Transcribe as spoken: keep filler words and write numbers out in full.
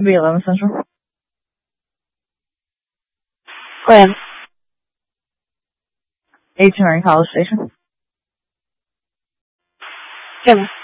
B eleven Central. Go ahead. eighteen nine College Station. Jim.